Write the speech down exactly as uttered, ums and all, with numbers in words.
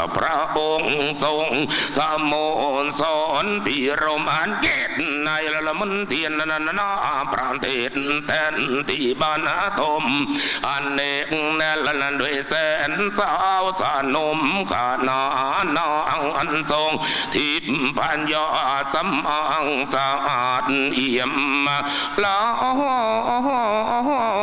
พระองค์ทรงสมนสอนปีรมอันเกตในละมุนเทียนนานาประเทศแทนที่บ้านตมอันเอกแน่ละด้วยแสนสาวสนุมขานานาอันทรงทิพปัญญาสำอังสะอาดเอี่ยมละ